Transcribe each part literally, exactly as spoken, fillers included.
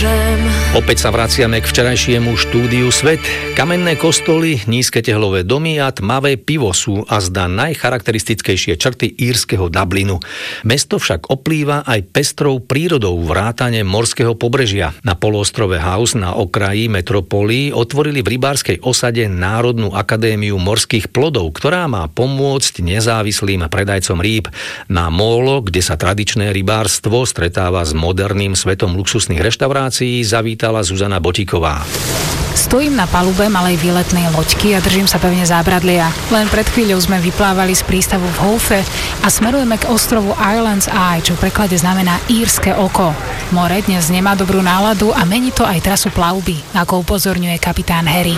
môžem. Opäť sa vraciame k včerajšiemu štúdiu Svet. Kamenné kostoly, nízke tehlové domy a tmavé pivo sú azda najcharakteristickejšie črty írskeho Dublinu. Mesto však oplýva aj pestrou prírodou vrátane morského pobrežia. Na poloostrove House na okraji metropolí otvorili v rybárskej osade Národnú akadémiu morských plodov, ktorá má pomôcť nezávislým predajcom rýb. Na mólo, kde sa tradičné rybárstvo stretáva s moderným svetom luxusných reštaurácií, zavítala Zuzana Botíková. Stojím na palube malej výletnej loďky a držím sa pevne zábradlia. Len pred chvíľou sme vyplávali z prístavu v Houfe a smerujeme k ostrovu Ireland's Eye, čo v preklade znamená írske oko. More dnes nemá dobrú náladu a mení to aj trasu plavby, ako upozorňuje kapitán Harry.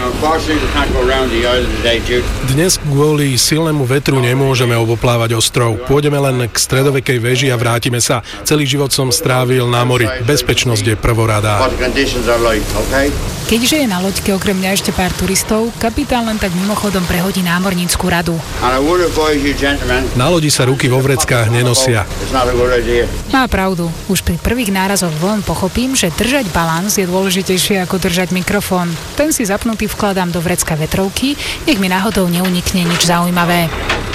Dnes kvôli silnému vetru nemôžeme oboplávať ostrov. Pôjdeme len k stredovekej veži a vrátime sa. Celý život som strávil na mori. Bezpečnosť je prvoradá. Keďže je na loďke okrem mňa ešte pár turistov, kapitán len tak mimochodom prehodí námornícku radu. Na lodi sa ruky vo vreckách nenosia. Má pravdu. Už pri prvých nárazoch vln pochopím, že držať balans je dôležitejšie ako držať mikrofón. Ten si zapnutý vkladám do vrecka vetrovky, nech mi náhodou neunikne nič zaujímavé.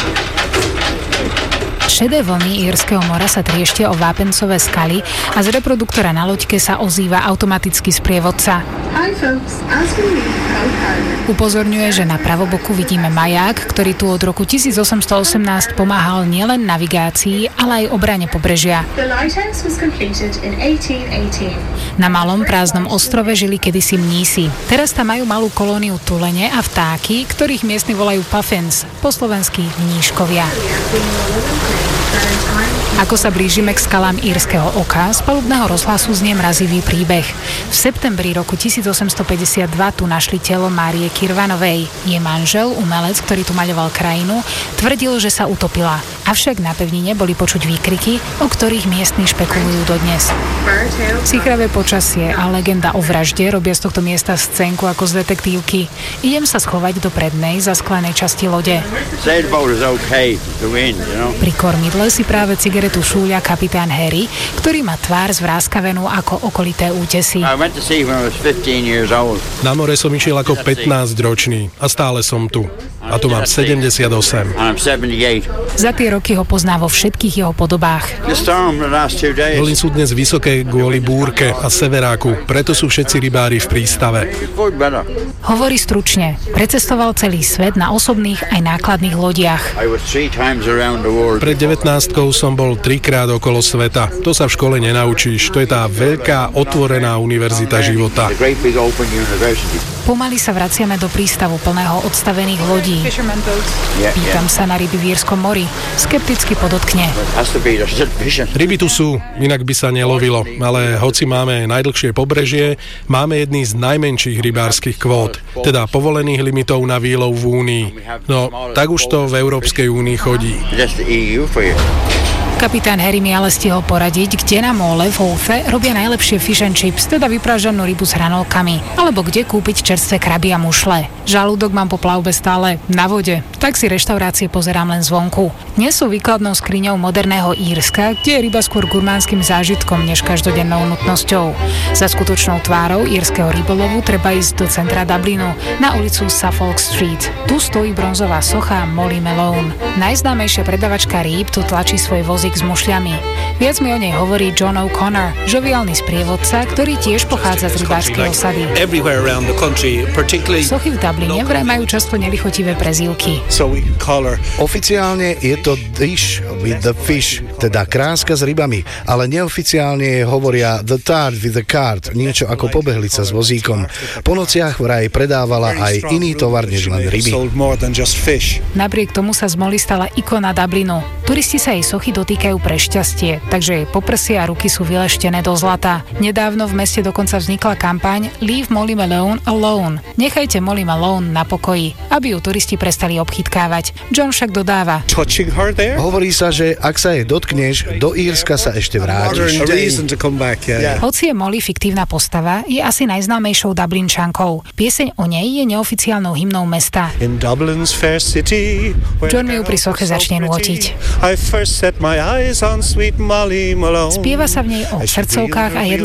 Šedé vlny írskeho mora sa trieštia o vápencové skaly a z reproduktora na loďke sa ozýva automatický sprievodca. Upozorňuje, že na pravoboku vidíme maják, ktorý tu od roku tisícosemstoosemnásť pomáhal nielen navigácii, ale aj obrane pobrežia. Na malom prázdnom ostrove žili kedysi mnísi. Teraz tam majú malú kolóniu tulene a vtáky, ktorých miestni volajú puffins, po slovensky mníškovia. Ako sa blížime k skalám írskeho oka, z palubného rozhlasu znie mrazivý príbeh. V septembri roku tisícosemstopäťdesiatdva tu našli telo Márie Kirvanovej. Jej manžel, umelec, ktorý tu maľoval krajinu, tvrdil, že sa utopila. Avšak na pevnine boli počuť výkriky, o ktorých miestni špekulujú dodnes. Sichravé počasie a legenda o vražde robia z tohto miesta scénku ako z detektívky. Idem sa schovať do prednej, zasklenej časti lode. Pri kormidle si práve cigaretu šúľa kapitán Harry, ktorý má tvár zvráskavenú ako okolité útesy. Na more som išiel ako pätnásťročný a stále som tu. A tu mám sedemdesiatosem. Za tie roky ho pozná vo všetkých jeho podobách. Vlny sú dnes vysoké kvôli búrke a severáku, preto sú všetci rybári v prístave. Hovorí stručne. Precestoval celý svet na osobných aj nákladných lodiach. Pred devätnástkou som bol trikrát okolo sveta. To sa v škole nenaučíš. To je tá veľká otvorená univerzita života. Pomaly sa vraciame do prístavu plného odstavených lodí. Pýtam sa na ryby v Írskom mori. Skepticky podotkne. Ryby tu sú, inak by sa nelovilo. Ale hoci máme najdlhšie pobrežie, máme jedný z najmenších rybárskych kvót. Teda povolených limitov na výlov v Únii. No, tak už to v Európskej únii chodí. Kapitán Harry mi ale stihol poradiť, kde na móle v Houfe robia najlepšie fish and chips, teda vypražanú rybu s hranolkami, alebo kde kúpiť čerstvé kraby a mušle. Žalúdok mám po plavbe stále na vode, tak si reštaurácie pozerám len zvonku. Dnes sú výkladnou skriňou moderného Írska, kde je ryba skôr gurmánskym zážitkom než každodennou nutnosťou. Za skutočnou tvárou írskeho rybolovu treba ísť do centra Dublinu, na ulicu Suffolk Street. Tu stojí bronzová socha Molly Malone. Najznámejšia predavačka rýb tu tlačí svoj vozík s mušľami. Viac mi o nej hovorí John O'Connor, žoviálny sprievodca, ktorý tiež pochádza z rybárskej osady. Sochy v Dubline vraj majú často nelichotivé prezývky. Oficiálne je to dish with the fish, teda kráska s rybami, ale neoficiálne hovoria the tart with the cart, niečo ako pobehlica s vozíkom. Po nociach vraj predávala aj iný tovar než len ryby. Napriek tomu sa z Molly stala ikona Dublinu. Turisti sa jej sochy dotýkajú pre šťastie, takže jej poprsie a ruky sú vyleštené do zlata. Nedávno v meste dokonca vznikla kampaň Leave Molly Malone alone. Nechajte Molly Malone na pokoji, aby ju turisti prestali obchytkávať. John však dodáva: Hovorí sa, že ak sa jej dotkneš, do Írska sa ešte vrátiš. Hoci je Molly fiktívna postava, je asi najznámejšou Dublinčankou. Pieseň o nej je neoficiálnou hymnou mesta. John mi ju pri soche začne nôtiť. Spieva sa v nej o srdcovkách a jedle